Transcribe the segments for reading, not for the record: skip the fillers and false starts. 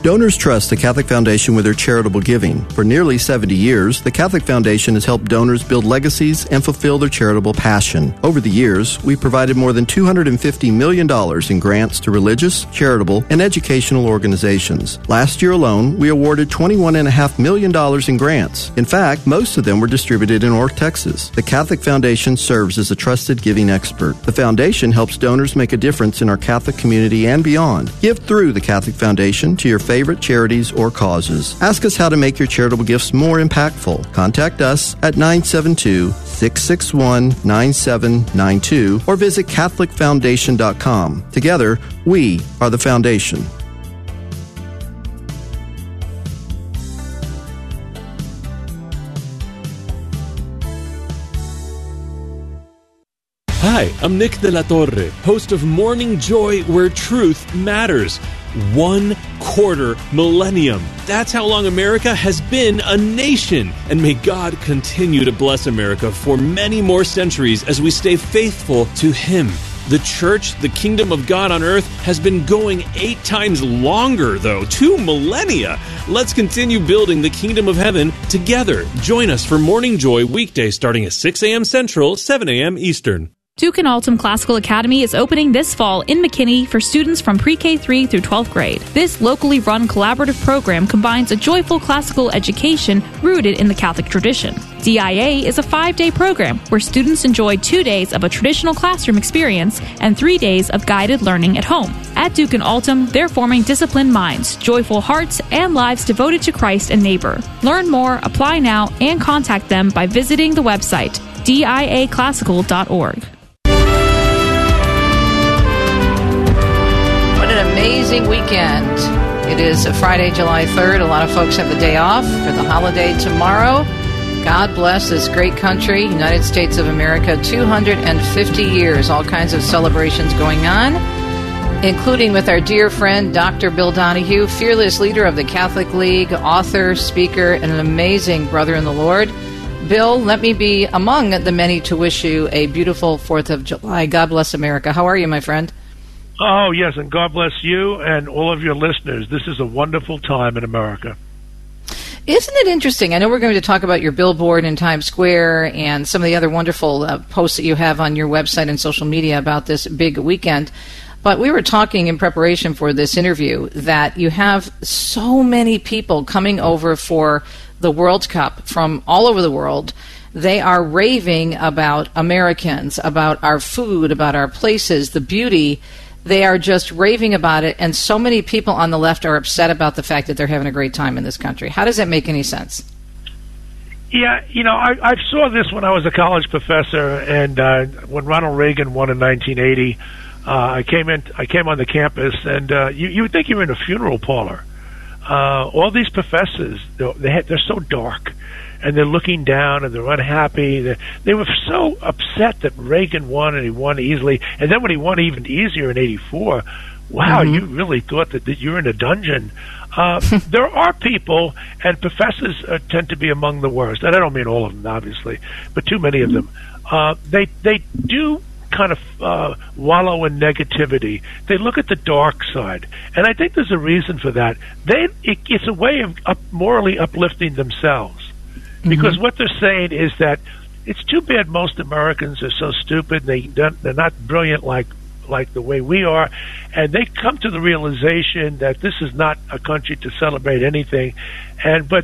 Donors trust the Catholic Foundation with their charitable giving. For nearly 70 years, the Catholic Foundation has helped donors build legacies and fulfill their charitable passion. Over the years, we've provided more than $250 million in grants to religious, charitable, and educational organizations. Last year alone, we awarded $21.5 million in grants. In fact, most of them were distributed in North Texas. The Catholic Foundation serves as a trusted giving expert. The Foundation helps donors make a difference in our Catholic community and beyond. Give through the Catholic Foundation to your favorite charities or causes. Ask us how to make your charitable gifts more impactful. Contact us at 972-661-9792 or visit CatholicFoundation.com. Together, we are the Foundation. Hi, I'm Nick de la Torre, host of Morning Joy, where truth matters. 1/4 millennium. That's how long America has been a nation. And may God continue to bless America for many more centuries as we stay faithful to Him. The church, the kingdom of God on earth, has been going 8 times longer, though. 2 millennia. Let's continue building the kingdom of heaven together. Join us for Morning Joy weekdays starting at 6 a.m. Central, 7 a.m. Eastern. Duke and Altum Classical Academy is opening this fall in McKinney for students from pre-K 3 through 12th grade. This locally run collaborative program combines a joyful classical education rooted in the Catholic tradition. DIA is a 5-day program where students enjoy 2 days of a traditional classroom experience and 3 days of guided learning at home. At Duke and Altum, they're forming disciplined minds, joyful hearts, and lives devoted to Christ and neighbor. Learn more, apply now, and contact them by visiting the website diaclassical.org. Amazing weekend. It is a Friday, July 3rd. A lot of folks have the day off for the holiday tomorrow. God bless this great country, United States of America, 250 years. All kinds of celebrations going on, including with our dear friend, Dr. Bill Donahue, fearless leader of the Catholic League, author, speaker, and an amazing brother in the Lord. Bill, let me be among the many to wish you a beautiful 4th of July. God bless America. How are you, my friend? Oh, yes, and God bless you and all of your listeners. This is a wonderful time in America. Isn't it interesting? I know we're going to talk about your billboard in Times Square and some of the other wonderful posts that you have on your website and social media about this big weekend. But we were talking in preparation for this interview that you have so many people coming over for the World Cup from all over the world. They are raving about Americans, about our food, about our places, the beauty. They are just raving about it, and so many people on the left are upset about the fact that they're having a great time in this country. How does that make any sense? Yeah, I saw this when I was a college professor, and when Ronald Reagan won in 1980, I came on the campus, and you would think you were in a funeral parlor. All these professors, they're so dark, and they're looking down, and they're unhappy. They were so upset that Reagan won, and he won easily. And then when he won even easier in '84, wow, you really thought that you're in a dungeon. There are people, and professors tend to be among the worst. And I don't mean all of them, obviously, but too many of them. They do kind of wallow in negativity. They look at the dark side, and I think there's a reason for that. It's a way of morally uplifting themselves. Because what they're saying is that it's too bad most Americans are so stupid. They're not brilliant like the way we are, and they come to the realization that this is not a country to celebrate anything. But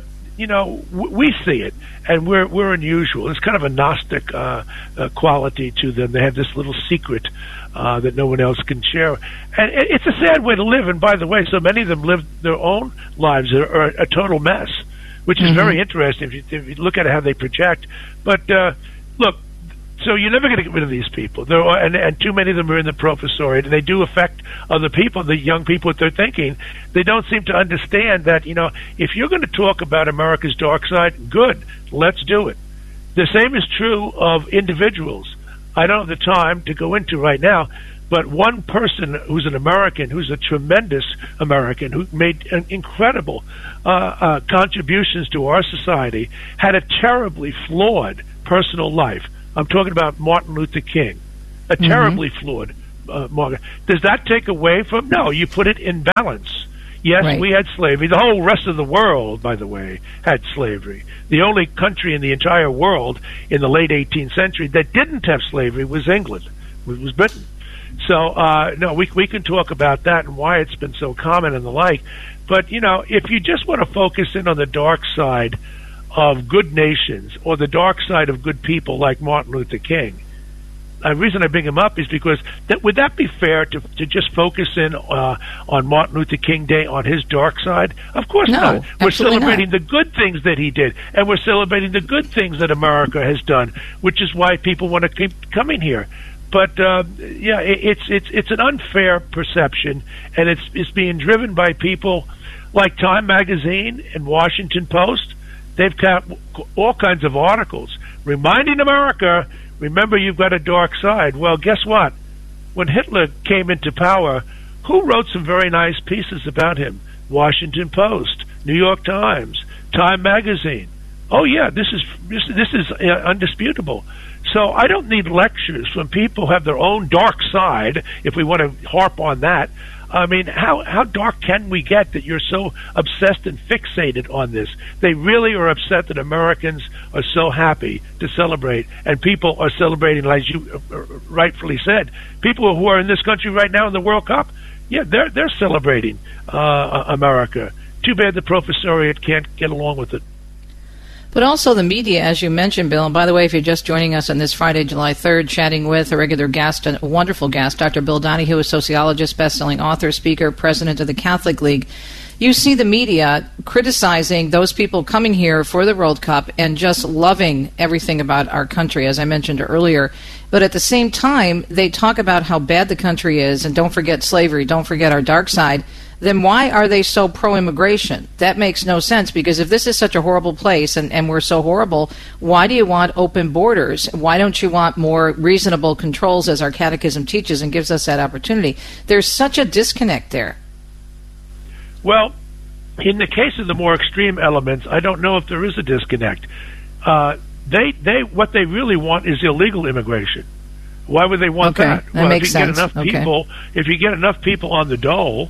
we see it, and we're unusual. It's kind of a Gnostic quality to them. They have this little secret that no one else can share, and it's a sad way to live. And by the way, so many of them live their own lives that are a total mess, which is very interesting if you look at how they project. But look, so you're never going to get rid of these people. And too many of them are in the professoriate, and they do affect other people, the young people with their thinking. They don't seem to understand that, if you're going to talk about America's dark side, good, let's do it. The same is true of individuals. I don't have the time to go into right now, but one person who's an American, who's a tremendous American, who made an incredible contributions to our society, had a terribly flawed personal life. I'm talking about Martin Luther King, a terribly flawed Martin. Does that take away from? No, you put it in balance. Yes, Right. we had slavery. The whole rest of the world, by the way, had slavery. The only country in the entire world in the late 18th century that didn't have slavery was England, was Britain. So, no, we can talk about that and why it's been so common and the like. But, if you just want to focus in on the dark side of good nations or the dark side of good people like Martin Luther King, the reason I bring him up is because would that be fair to just focus in on Martin Luther King Day on his dark side? Of course not. We're celebrating the good things that he did, and we're celebrating the good things that America has done, which is why people want to keep coming here. But it's an unfair perception, and it's being driven by people like Time Magazine and Washington Post. They've got all kinds of articles reminding America, remember, you've got a dark side. Well, guess what? When Hitler came into power, who wrote some very nice pieces about him? Washington Post, New York Times, Time Magazine. Oh yeah, this is undisputable. So I don't need lectures when people have their own dark side. If we want to harp on that, I mean, how dark can we get that you're so obsessed and fixated on this? They really are upset that Americans are so happy to celebrate, and people are celebrating, as you rightfully said. People who are in this country right now in the World Cup, yeah, they're celebrating America. Too bad the professoriate can't get along with it. But also the media, as you mentioned, Bill. And by the way, if you're just joining us on this Friday, July 3rd, chatting with a regular guest, a wonderful guest, Dr. Bill Donohue, a sociologist, best-selling author, speaker, president of the Catholic League. You see the media criticizing those people coming here for the World Cup and just loving everything about our country, as I mentioned earlier. But at the same time, they talk about how bad the country is, and don't forget slavery, don't forget our dark side. Then why are they so pro-immigration? That makes no sense, because if this is such a horrible place and we're so horrible, why do you want open borders? Why don't you want more reasonable controls, as our catechism teaches and gives us that opportunity? There's such a disconnect there. Well, in the case of the more extreme elements, I don't know if there is a disconnect. What they really want is illegal immigration. Why would they want that? That makes sense. If you get enough people on the dole,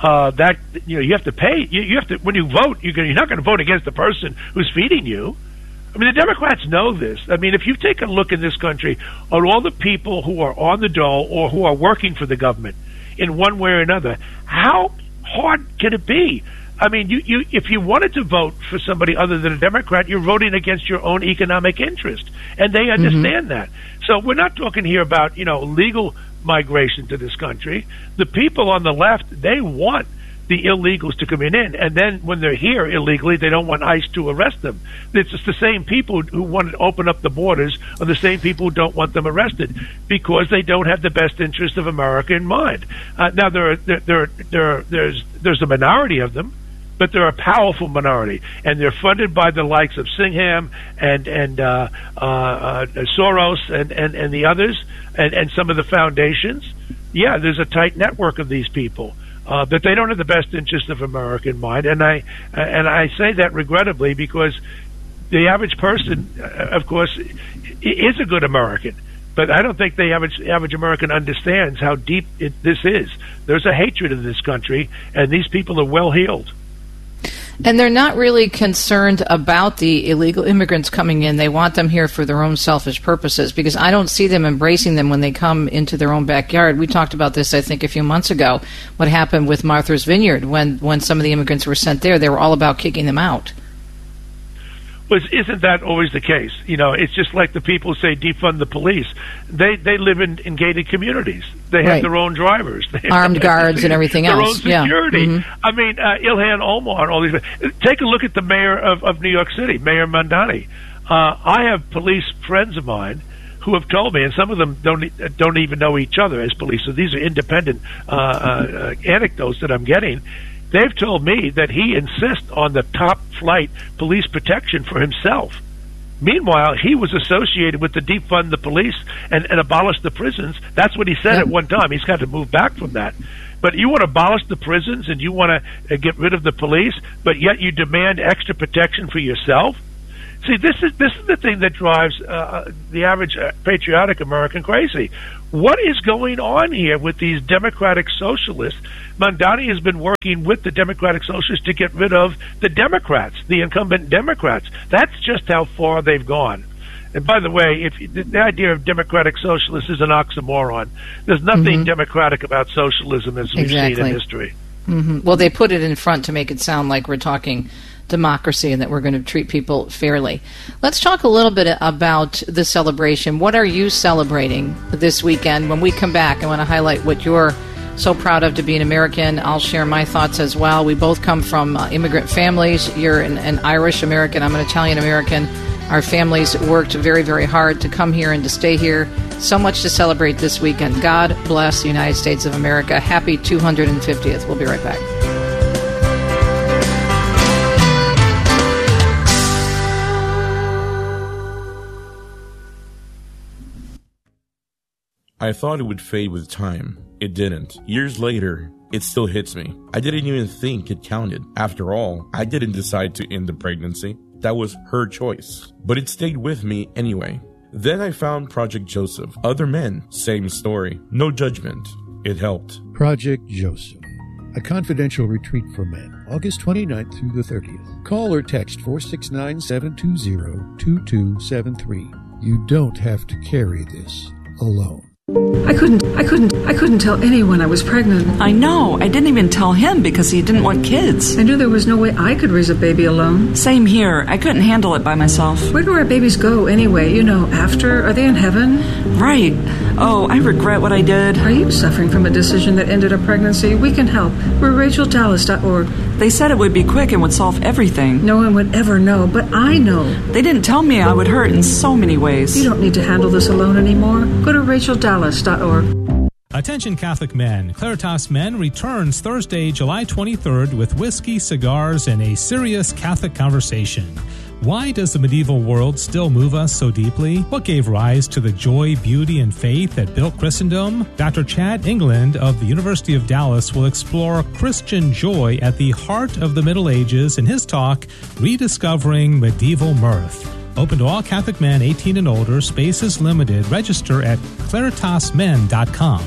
you have to pay. You have to, when you vote, you're not going to vote against the person who's feeding you. I mean, the Democrats know this. I mean, if you take a look in this country at all the people who are on the dole or who are working for the government in one way or another, how hard can it be? I mean, if you wanted to vote for somebody other than a Democrat, you're voting against your own economic interest, and they understand that. So we're not talking here about legal migration to this country. The people on the left, they want the illegals to come in, and then when they're here illegally, they don't want ICE to arrest them. It's just the same people who want to open up the borders are the same people who don't want them arrested, because they don't have the best interest of America in mind. Now there's a minority of them, but they're a powerful minority, and they're funded by the likes of Singham and Soros and the others, and some of the foundations. Yeah, there's a tight network of these people, but they don't have the best interest of America in mind. And I say that regrettably, because the average person, of course, is a good American. But I don't think the average American understands how deep this is. There's a hatred in this country, and these people are well-heeled. And they're not really concerned about the illegal immigrants coming in. They want them here for their own selfish purposes, because I don't see them embracing them when they come into their own backyard. We talked about this, I think, a few months ago, what happened with Martha's Vineyard when some of the immigrants were sent there. They were all about kicking them out. Well, isn't that always the case? It's just like the people who say defund the police. They live in gated communities. They have their own drivers. Armed guards and everything else. Their own security. Yeah. Mm-hmm. I mean, Ilhan Omar and all these. Take a look at the mayor of New York City, Mayor Mamdani. I have police friends of mine who have told me, and some of them don't even know each other as police, so these are independent anecdotes that I'm getting. They've told me that he insists on the top flight police protection for himself. Meanwhile, he was associated with the defund the police and abolish the prisons. That's what he said at one time. He's got to move back from that. But you want to abolish the prisons and you want to get rid of the police, but yet you demand extra protection for yourself? See, this is the thing that drives the average patriotic American crazy. what is going on here with these democratic socialists? Mamdani has been working with the democratic socialists to get rid of the Democrats, the incumbent Democrats. That's just how far they've gone. And by the way, the idea of democratic socialist is an oxymoron. There's nothing democratic about socialism as we've seen in history. Well, they put it in front to make it sound like we're talking democracy and that we're going to treat people fairly. Let's talk a little bit about the celebration. What are you celebrating this weekend? When we come back, I want to highlight what you're so proud of to be an American. I'll share my thoughts as well. We both come from immigrant families. You're an Irish American. I'm an Italian American. Our families worked very, very hard to come here and to stay here. So much to celebrate this weekend. God bless the United States of America. Happy 250th. We'll be right back. I thought it would fade with time. It didn't. Years later, it still hits me. I didn't even think it counted. After all, I didn't decide to end the pregnancy. That was her choice. But it stayed with me anyway. Then I found Project Joseph. Other men, same story. No judgment. It helped. Project Joseph, a confidential retreat for men, August 29th through the 30th. Call or text 469-720-2273. You don't have to carry this alone. I couldn't tell anyone I was pregnant. I know. I didn't even tell him because he didn't want kids. I knew there was no way I could raise a baby alone. Same here. I couldn't handle it by myself. Where do our babies go anyway? After? Are they in heaven? Right. Oh, I regret what I did. Are you suffering from a decision that ended a pregnancy? We can help. We're RachelDallas.org. They said it would be quick and would solve everything. No one would ever know, but I know. They didn't tell me I would hurt in so many ways. You don't need to handle this alone anymore. Go to RachelDallas.org. Attention Catholic men. Claritas Men returns Thursday, July 23rd with whiskey, cigars, and a serious Catholic conversation. Why does the medieval world still move us so deeply? What gave rise to the joy, beauty, and faith that built Christendom? Dr. Chad England of the University of Dallas will explore Christian joy at the heart of the Middle Ages in his talk, Rediscovering Medieval Mirth. Open to all Catholic men 18 and older. Space is limited. Register at claritasmen.com.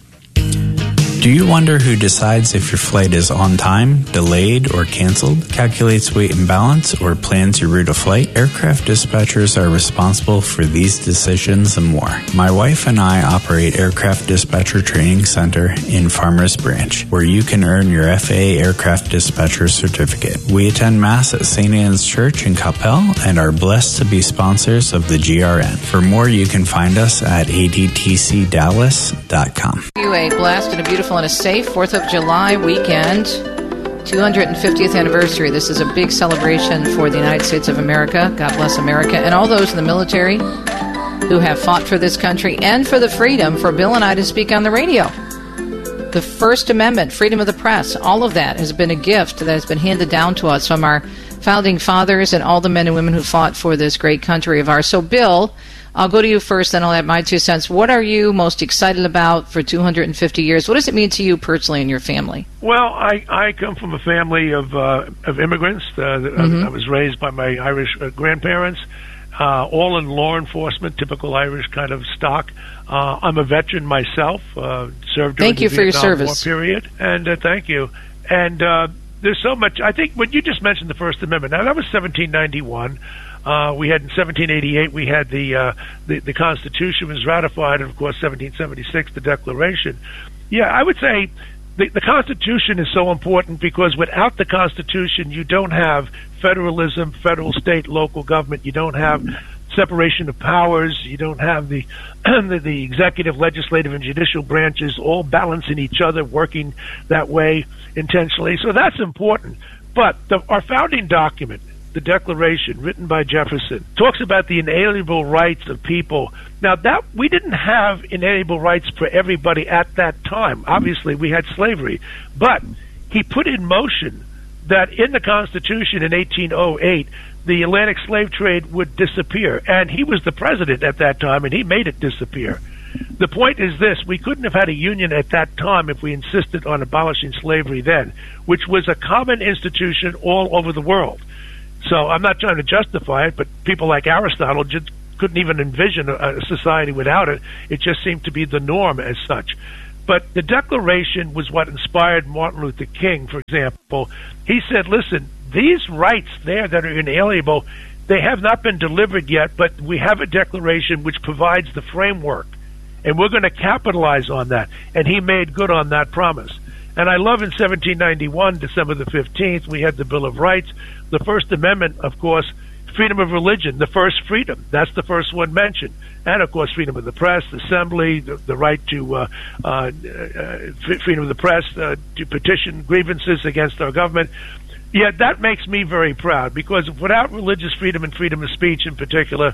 Do you wonder who decides if your flight is on time, delayed, or canceled, calculates weight and balance, or plans your route of flight? Aircraft dispatchers are responsible for these decisions and more. My wife and I operate Aircraft Dispatcher Training Center in Farmers Branch, where you can earn your FAA Aircraft Dispatcher Certificate. We attend Mass at St. Anne's Church in Coppell and are blessed to be sponsors of the GRN. For more, you can find us at adtcdallas.com. A blast and a beautiful and a safe 4th of July weekend, 250th anniversary. This is a big celebration for the United States of America. God bless America. And all those in the military who have fought for this country and for the freedom for Bill and I to speak on the radio. The First Amendment, freedom of the press, all of that has been a gift that has been handed down to us from our founding fathers and all the men and women who fought for this great country of ours. So, Bill, I'll go to you first, then I'll add my 2 cents. What are you most excited about for 250 years? What does it mean to you personally and your family? Well, I come from a family of immigrants. I was raised by my Irish grandparents, all in law enforcement, typical Irish kind of stock. I'm a veteran myself, served during the Vietnam War period, and thank you. And there's so much. I think when you just mentioned the First Amendment, now that was 1791. We had in 1788, we had the Constitution was ratified, and of course 1776, the Declaration. Yeah, I would say the Constitution is so important because without the Constitution, you don't have federalism, federal, state, local government. You don't have separation of powers. You don't have the executive, legislative, and judicial branches all balancing each other, working that way intentionally. So that's important. But our founding document, the Declaration, written by Jefferson, talks about the inalienable rights of people. Now, that we didn't have inalienable rights for everybody at that time. Obviously, we had slavery. But he put in motion that in the Constitution in 1808, the Atlantic slave trade would disappear. And he was the president at that time, and he made it disappear. The point is this: we couldn't have had a union at that time if we insisted on abolishing slavery then, which was a common institution all over the world. So I'm not trying to justify it, but people like Aristotle just couldn't even envision a society without it. It just seemed to be the norm as such. But the Declaration was what inspired Martin Luther King, for example. He said, listen, these rights there that are inalienable, they have not been delivered yet, but we have a declaration which provides the framework, and we're going to capitalize on that. And he made good on that promise. And I love in 1791, December the 15th, we had the Bill of Rights. The First Amendment, of course, freedom of religion, the first freedom. That's the first one mentioned. And, of course, freedom of the press, assembly, the right to freedom of the press, to petition grievances against our government. Yet that makes me very proud, because without religious freedom and freedom of speech in particular,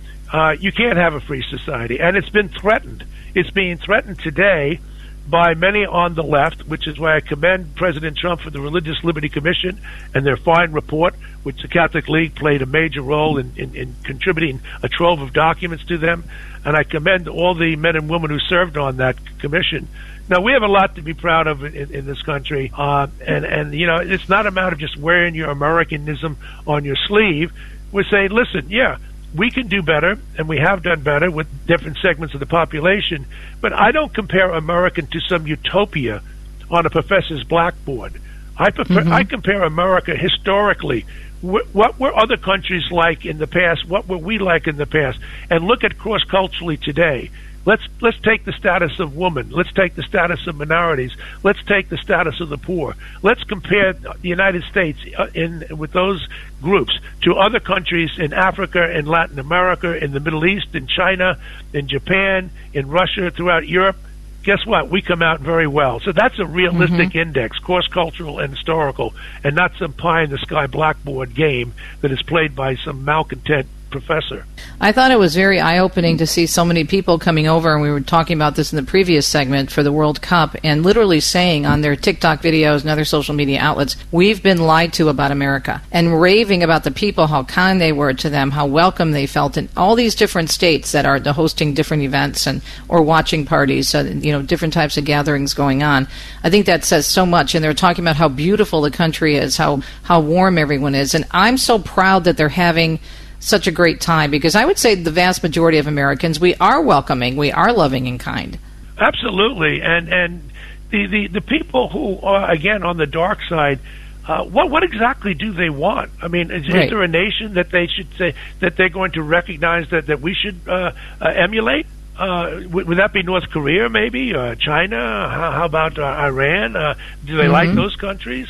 you can't have a free society. And it's been threatened. It's being threatened today by many on the left, which is why I commend President Trump for the Religious Liberty Commission and their fine report, which the Catholic League played a major role in contributing a trove of documents to them. And I commend all the men and women who served on that commission. Now, we have a lot to be proud of in this country. And you know, it's not a matter of just wearing your Americanism on your sleeve. We're saying, listen, yeah, we can do better, and we have done better with different segments of the population, but I don't compare America to some utopia on a professor's blackboard. I compare America historically. What were other countries like in the past? What were we like in the past? And look at cross-culturally today. Let's take the status of women. Let's take the status of minorities. Let's take the status of the poor. Let's compare the United States with those groups to other countries in Africa, in Latin America, in the Middle East, in China, in Japan, in Russia, throughout Europe. Guess what? We come out very well. So that's a realistic index, cross-cultural and historical, and not some pie-in-the-sky blackboard game that is played by some malcontent professor. I thought it was very eye-opening to see so many people coming over, and we were talking about this in the previous segment for the World Cup, and literally saying on their TikTok videos and other social media outlets, we've been lied to about America, and raving about the people, how kind they were to them, how welcome they felt in all these different states that are hosting different events and or watching parties, different types of gatherings going on. I think that says so much, and they're talking about how beautiful the country is, how warm everyone is, and I'm so proud that they're having such a great time, because I would say the vast majority of Americans, we are welcoming, we are loving and kind. Absolutely, and the people who are, again, on the dark side, what exactly do they want? I mean, is there a nation that they should say that they're going to recognize that we should emulate? Would that be North Korea, maybe? China? How about Iran? Do they like those countries?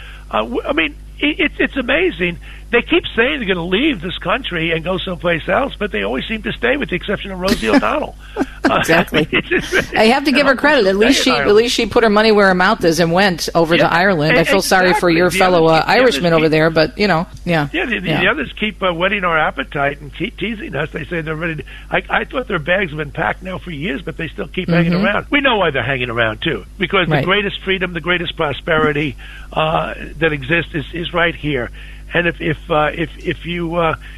I mean, it's amazing. They keep saying they're going to leave this country and go someplace else, but they always seem to stay, with the exception of Rosie O'Donnell. Exactly. I have to give her credit. At least she put her money where her mouth is and went over to Ireland. I feel sorry for your fellow Irishman over there, but the others keep whetting our appetite and keep teasing us. They say they're ready. I thought their bags have been packed now for years, but they still keep hanging around. We know why they're hanging around too, because the greatest freedom, the greatest prosperity that exists is right here. And if you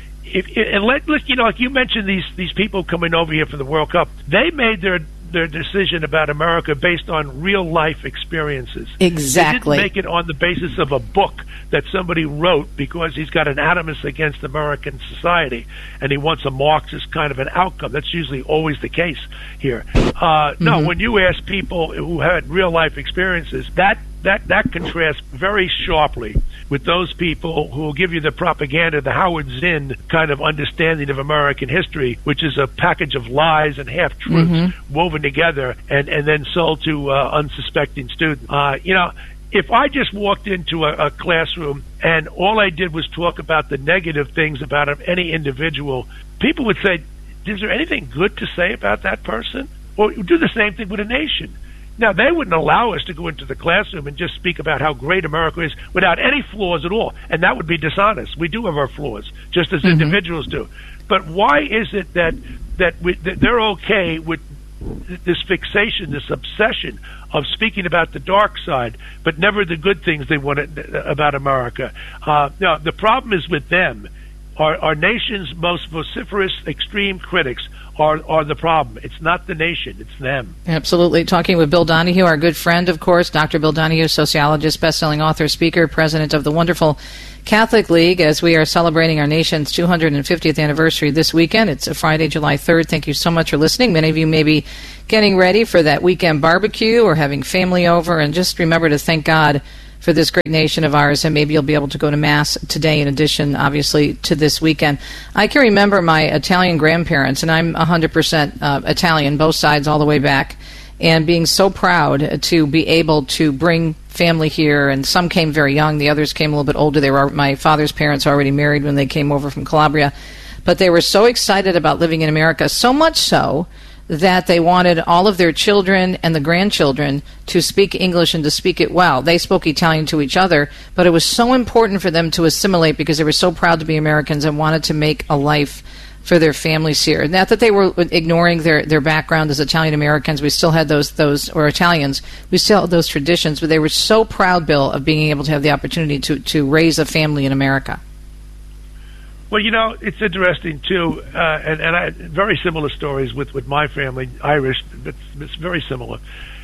like you mentioned these people coming over here for the World Cup, they made their decision about America based on real life experiences. Exactly. They didn't make it on the basis of a book that somebody wrote because he's got an animus against American society and he wants a Marxist kind of an outcome. That's usually always the case here. No, when you ask people who had real life experiences, that contrasts very sharply with those people who will give you the propaganda, the Howard Zinn kind of understanding of American history, which is a package of lies and half-truths woven together and then sold to unsuspecting students. If I just walked into a classroom and all I did was talk about the negative things about any individual, people would say, is there anything good to say about that person? Or do the same thing with a nation. Now, they wouldn't allow us to go into the classroom and just speak about how great America is without any flaws at all, and that would be dishonest. We do have our flaws, just as individuals do. But why is it that they're okay with this fixation, this obsession of speaking about the dark side, but never the good things they want about America? Now, the problem is with them. Our nation's most vociferous extreme critics are the problem. It's not the nation, it's them. Absolutely. Talking with Bill Donohue, our good friend, of course, Dr. Bill Donohue, sociologist, best-selling author, speaker, president of the wonderful Catholic League, as we are celebrating our nation's 250th anniversary this weekend. It's Friday, July 3rd. Thank you so much for listening. Many of you may be getting ready for that weekend barbecue or having family over, and just remember to thank God for this great nation of ours, and maybe you'll be able to go to Mass today in addition, obviously, to this weekend. I can remember my Italian grandparents, and I'm 100% Italian, both sides all the way back, and being so proud to be able to bring family here, and some came very young, the others came a little bit older. They were my father's parents already married when they came over from Calabria, but they were so excited about living in America, so much so that they wanted all of their children and the grandchildren to speak English and to speak it well. They spoke Italian to each other, but it was so important for them to assimilate because they were so proud to be Americans and wanted to make a life for their families here. Not that they were ignoring their background as Italian Americans. We still had those or Italians. We still had those traditions, but they were so proud, Bill, of being able to have the opportunity to raise a family in America. Well, it's interesting, too, and I had very similar stories with my family, Irish, but it's very similar.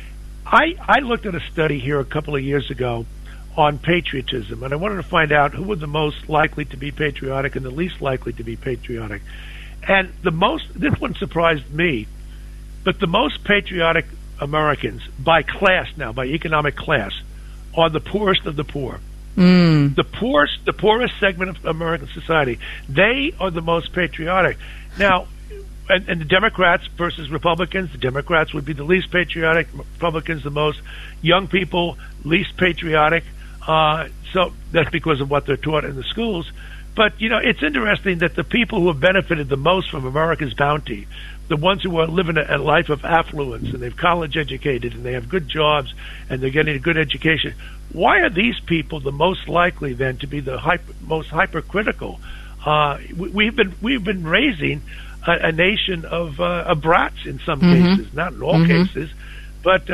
I looked at a study here a couple of years ago on patriotism, and I wanted to find out who were the most likely to be patriotic and the least likely to be patriotic. And this one surprised me, but the most patriotic Americans, by class now, by economic class, are the poorest of the poor. The poorest segment of American society, they are the most patriotic. Now, and the Democrats versus Republicans, the Democrats would be the least patriotic, Republicans the most. Young people, least patriotic. So that's because of what they're taught in the schools. But, it's interesting that the people who have benefited the most from America's bounty, the ones who are living a life of affluence, and they've college educated, and they have good jobs, and they're getting a good education, why are these people the most likely then to be the most hypercritical? We've been raising a nation of brats in some cases, not in all cases, but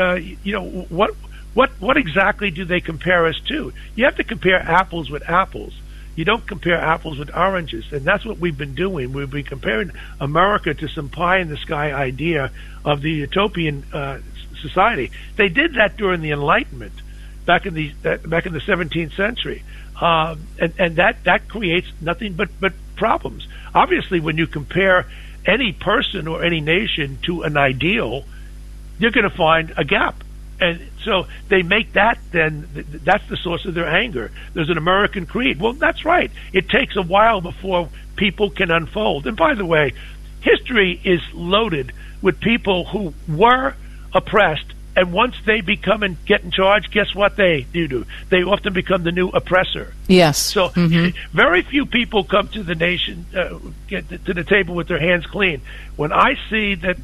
what exactly do they compare us to? You have to compare apples with apples. You don't compare apples with oranges, and that's what we've been doing. We've been comparing America to some pie-in-the-sky idea of the utopian society. They did that during the Enlightenment, back in the 17th century, and that creates nothing but problems. Obviously, when you compare any person or any nation to an ideal, you're going to find a gap. And so they make that, then that's the source of their anger. There's an American creed. Well, that's right. It takes a while before people can unfold. And by the way, history is loaded with people who were oppressed, and once they become and get in charge, guess what they do? They often become the new oppressor. Yes. So very few people come to the nation, get to the table with their hands clean. When I see that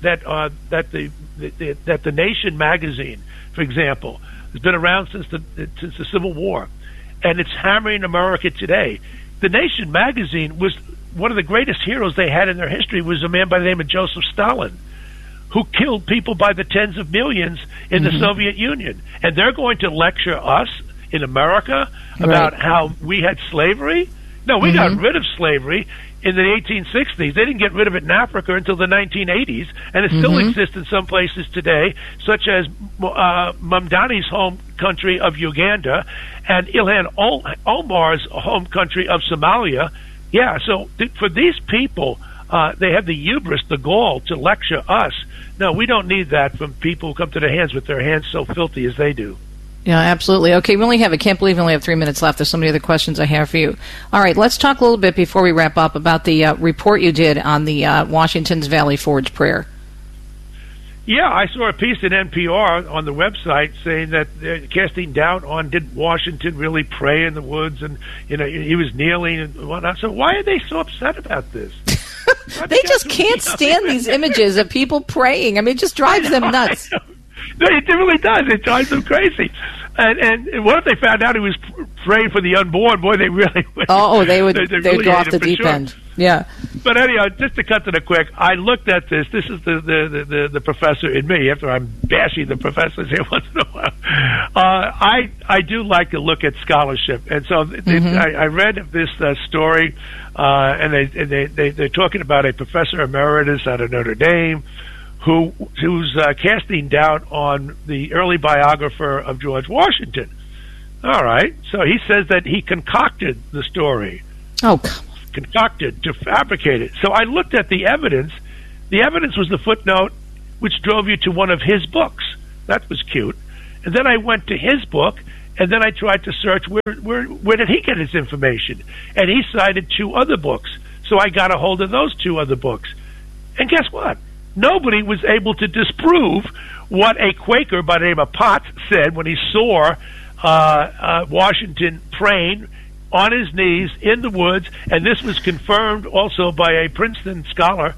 the Nation magazine, for example, has been around since the Civil War, and it's hammering America today. The Nation magazine was one of the greatest heroes they had in their history was a man by the name of Joseph Stalin, who killed people by the tens of millions in the Soviet Union. And they're going to lecture us in America about how we had slavery? No, we got rid of slavery in the 1860s. They didn't get rid of it in Africa until the 1980s, and it still exists in some places today, such as Mamdani's home country of Uganda and Ilhan Omar's home country of Somalia. Yeah, so for these people, they have the hubris, the gall, to lecture us. No, we don't need that from people who come to their hands with their hands so filthy as they do. Yeah, absolutely. Okay, I can't believe we only have 3 minutes left. There's so many other questions I have for you. All right, let's talk a little bit before we wrap up about the report you did on the Washington's Valley Forge prayer. Yeah, I saw a piece in NPR on the website saying that they're casting doubt on did Washington really pray in the woods, and he was kneeling and whatnot. So why are they so upset about this? They just can't stand these images of people praying. I mean, it just drives them nuts. It really does. It drives them crazy. And what if they found out he was praying for the unborn? Boy, they really would. They'd go off the deep end. Yeah. But anyhow, just to cut to the quick, I looked at this. This is the professor in me. After I'm bashing the professors here once in a while, I do like to look at scholarship, and so I read this story, and they're talking about a professor emeritus out of Notre Dame who's casting doubt on the early biographer of George Washington. All right, so he says that he concocted the story. Oh, come on. Concocted to fabricate it. So I looked at the evidence. The evidence was the footnote which drove you to one of his books. That was cute. And then I went to his book, and then I tried to search where did he get his information? And he cited 2 other books. So I got a hold of those 2 other books. And guess what? Nobody was able to disprove what a Quaker by the name of Potts said when he saw Washington praying on his knees in the woods, and this was confirmed also by a Princeton scholar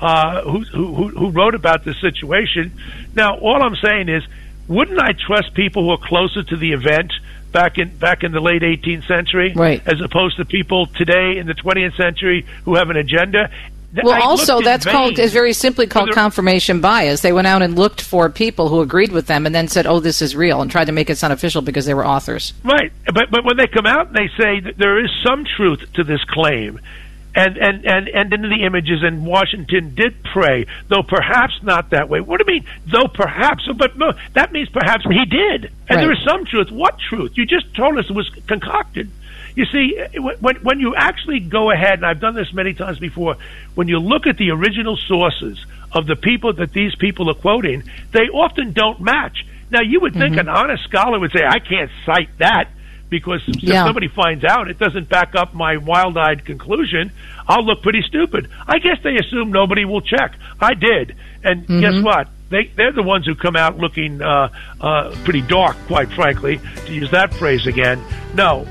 who wrote about this situation. Now, all I'm saying is, wouldn't I trust people who are closer to the event back in the late 18th century, right, as opposed to people today in the 20th century who have an agenda? Well, also, is very simply called confirmation bias. They went out and looked for people who agreed with them and then said, oh, this is real, and tried to make it sound official because they were authors. Right. But when they come out and they say that there is some truth to this claim, and in the images, and Washington did pray, though perhaps not that way. What do you mean, though perhaps? But no, that means perhaps he did. And there is some truth. What truth? You just told us it was concocted. You see, when you actually go ahead, and I've done this many times before, when you look at the original sources of the people that these people are quoting, they often don't match. Now, you would think an honest scholar would say, I can't cite that, because if somebody finds out it doesn't back up my wild-eyed conclusion, I'll look pretty stupid. I guess they assume nobody will check. I did. And guess what? They're the ones who come out looking pretty dark, quite frankly, to use that phrase again. No,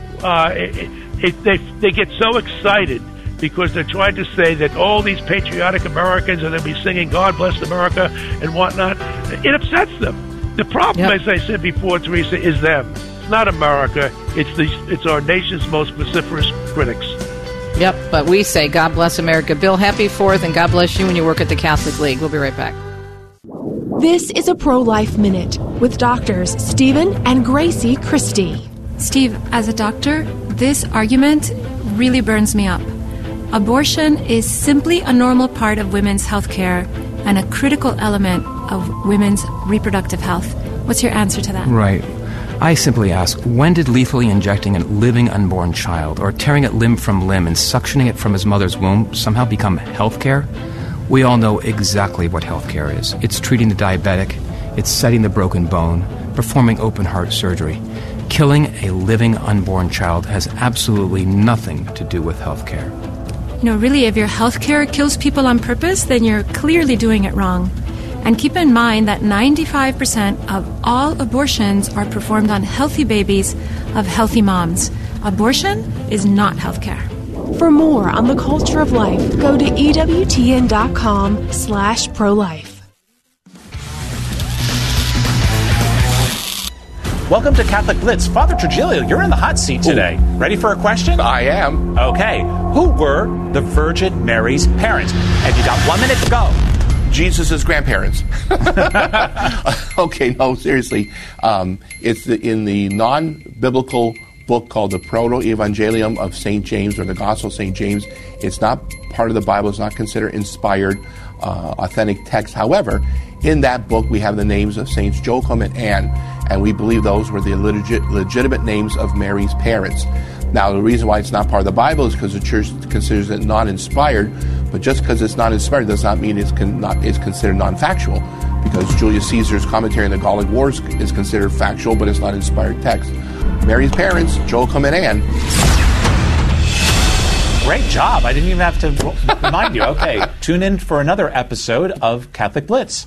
they get so excited because they're trying to say that all these patriotic Americans are going to be singing God Bless America and whatnot. It upsets them. The problem, as I said before, Teresa, is them. It's not America. It's our nation's most vociferous critics. Yep, but we say God bless America. Bill, happy 4th, and God bless you when you work at the Catholic League. We'll be right back. This is a Pro-Life Minute with doctors Stephen and Gracie Christie. Steve, as a doctor, this argument really burns me up. Abortion is simply a normal part of women's health care and a critical element of women's reproductive health. What's your answer to that? Right. I simply ask, when did lethally injecting a living unborn child or tearing it limb from limb and suctioning it from his mother's womb somehow become health care? We all know exactly what health care is. It's treating the diabetic, it's setting the broken bone, performing open heart surgery. Killing a living unborn child has absolutely nothing to do with health care. You know, really, if your health care kills people on purpose, then you're clearly doing it wrong. And keep in mind that 95% of all abortions are performed on healthy babies of healthy moms. Abortion is not health care. For more on the culture of life, go to EWTN.com/prolife. Welcome to Catholic Blitz. Father Trujillo, you're in the hot seat today. Ooh. Ready for a question? I am. Okay. Who were the Virgin Mary's parents? And you got 1 minute to go. Jesus' grandparents. Okay, no, seriously. It's in the non-biblical book called the Proto-Evangelium of St. James, or the Gospel of St. James. It's not part of the Bible. It's not considered inspired, authentic text. However, in that book, we have the names of Saints Joachim and Anne, and we believe those were the legitimate names of Mary's parents. Now, the reason why it's not part of the Bible is because the Church considers it non-inspired, but just because it's not inspired does not mean it's considered non-factual, because Julius Caesar's commentary on the Gallic Wars is considered factual, but it's not inspired text. Mary's parents, Joachim and Anne. Great job. I didn't even have to remind you. Okay, tune in for another episode of Catholic Blitz.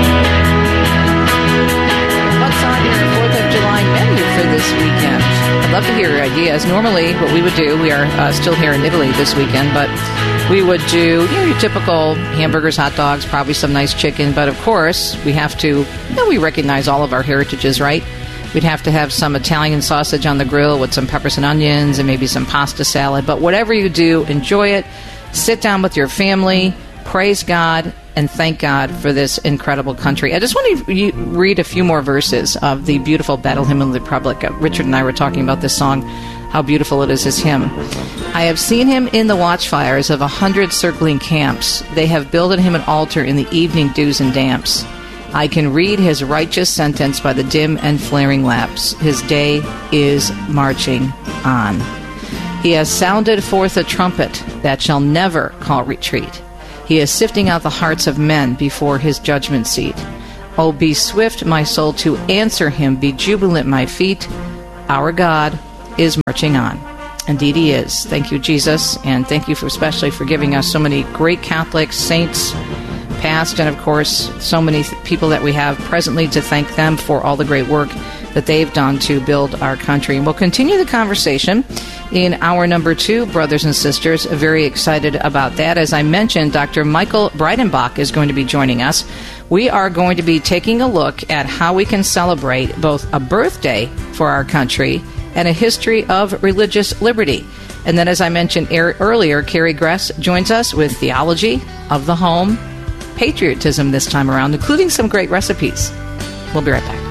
What's on your 4th of July menu for this weekend? I'd love to hear your ideas. Normally, what we would do, we are still here in Italy this weekend, but we would do your typical hamburgers, hot dogs, probably some nice chicken, but of course, we have to, we recognize all of our heritages, right? We'd have to have some Italian sausage on the grill with some peppers and onions and maybe some pasta salad. But whatever you do, enjoy it. sit down with your family, praise God, and thank God for this incredible country. I just want to read a few more verses of the beautiful Battle Hymn of the Republic. Richard and I were talking about this song, how beautiful it is, this hymn. I have seen him in the watchfires of 100 circling camps. They have builded him an altar in the evening dews and damps. I can read his righteous sentence by the dim and flaring lamps. His day is marching on. He has sounded forth a trumpet that shall never call retreat. He is sifting out the hearts of men before his judgment seat. Oh, be swift, my soul, to answer him. Be jubilant, my feet. Our God is marching on. Indeed he is. Thank you, Jesus, and thank you especially for giving us so many great Catholic saints, past, and of course, so many people that we have presently, to thank them for all the great work that they've done to build our country. And we'll continue the conversation in hour number 2, brothers and sisters. Very excited about that. As I mentioned, Dr. Michael Breidenbach is going to be joining us. We are going to be taking a look at how we can celebrate both a birthday for our country and a history of religious liberty. And then, as I mentioned earlier, Carrie Gress joins us with theology of the home, patriotism this time around, including some great recipes. We'll be right back.